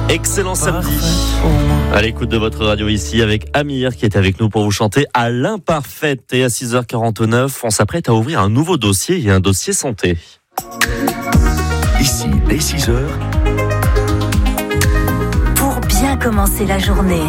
Excellent samedi. À l'écoute de votre radio ici avec Amir qui est avec nous pour vous chanter à l'imparfaite. Et à 6h49, on s'apprête à ouvrir un nouveau dossier et un dossier santé. Ici, dès 6h. Pour bien commencer la journée.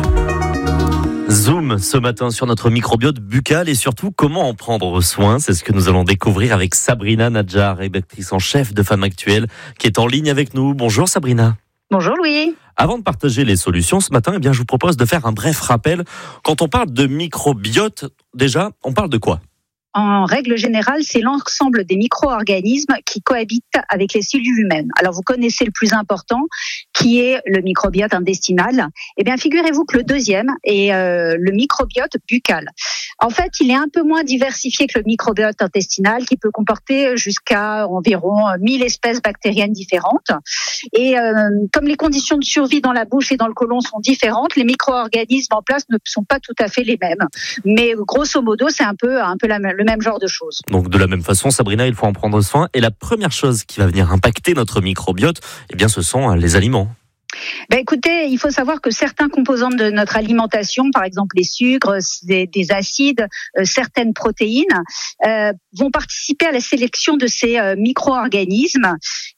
Zoom ce matin sur notre microbiote buccal et surtout comment en prendre soin. C'est ce que nous allons découvrir avec Sabrina Nadjar, rédactrice en chef de Femme Actuelle, qui est en ligne avec nous. Bonjour Sabrina. Bonjour Louis. Avant de partager les solutions ce matin, je vous propose de faire un bref rappel. Quand on parle de microbiote, déjà, on parle de quoi ? En règle générale, c'est l'ensemble des micro-organismes qui cohabitent avec les cellules humaines. Alors, vous connaissez le plus important, qui est le microbiote intestinal. Eh bien, figurez-vous que le deuxième est le microbiote buccal. En fait, il est un peu moins diversifié que le microbiote intestinal, qui peut comporter jusqu'à environ 1000 espèces bactériennes différentes. Et comme les conditions de survie dans la bouche et dans le côlon sont différentes, les micro-organismes en place ne sont pas tout à fait les mêmes. Mais grosso modo, c'est un peu le même genre de choses. Donc de la même façon, Sabrina, il faut en prendre soin. Et la première chose qui va venir impacter notre microbiote, ce sont les aliments. Écoutez, il faut savoir que certains composants de notre alimentation, par exemple les sucres, des acides, certaines protéines, vont participer à la sélection de ces micro-organismes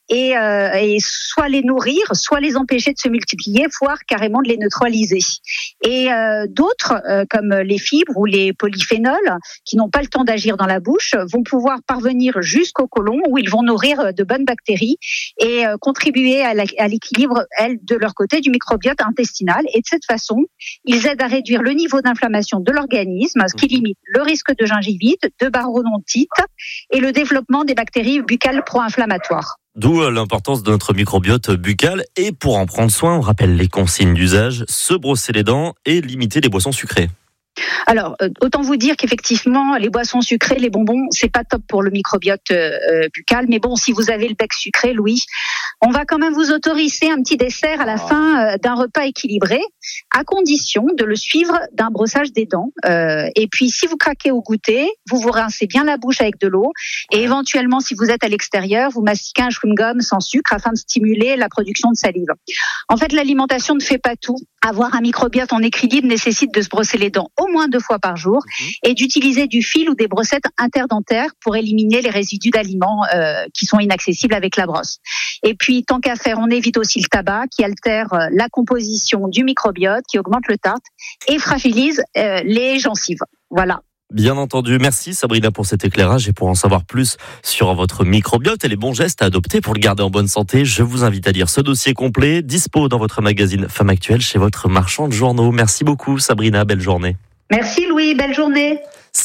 et soit les nourrir, soit les empêcher de se multiplier, voire carrément de les neutraliser. Et d'autres, comme les fibres ou les polyphénols, qui n'ont pas le temps d'agir dans la bouche, vont pouvoir parvenir jusqu'au côlon où ils vont nourrir de bonnes bactéries et contribuer à l'équilibre, de leur côté, du microbiote intestinal. Et de cette façon, ils aident à réduire le niveau d'inflammation de l'organisme, ce qui limite le risque de gingivite, de parodontite et le développement des bactéries buccales pro-inflammatoires. D'où l'importance de notre microbiote buccal. Et pour en prendre soin, on rappelle les consignes d'usage, se brosser les dents et limiter les boissons sucrées. Alors, autant vous dire qu'effectivement, les boissons sucrées, les bonbons, c'est pas top pour le microbiote buccal. Mais bon, si vous avez le bec sucré, Louis, on va quand même vous autoriser un petit dessert à la fin d'un repas équilibré, à condition de le suivre d'un brossage des dents. Et puis, si vous craquez au goûter, vous vous rincez bien la bouche avec de l'eau. Et éventuellement, si vous êtes à l'extérieur, vous mastiquez un chewing-gum sans sucre afin de stimuler la production de salive. En fait, l'alimentation ne fait pas tout. Avoir un microbiote en équilibre nécessite de se brosser les dents au moins 2 fois par jour et d'utiliser du fil ou des brossettes interdentaires pour éliminer les résidus d'aliments qui sont inaccessibles avec la brosse. Et puis, tant qu'à faire, on évite aussi le tabac qui altère la composition du microbiote, qui augmente le tartre et fragilise les gencives. Voilà. Bien entendu. Merci Sabrina pour cet éclairage et pour en savoir plus sur votre microbiote et les bons gestes à adopter pour le garder en bonne santé. Je vous invite à lire ce dossier complet, dispo dans votre magazine Femme Actuelle chez votre marchand de journaux. Merci beaucoup Sabrina, belle journée. Merci Louis, belle journée.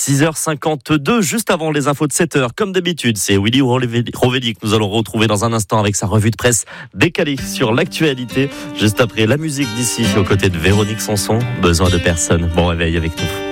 6h52, juste avant les infos de 7h. Comme d'habitude, c'est Willy Rovelli que nous allons retrouver dans un instant avec sa revue de presse décalée sur l'actualité. Juste après la musique d'ici, aux côtés de Véronique Sanson. Besoin de personne. Bon réveil avec nous.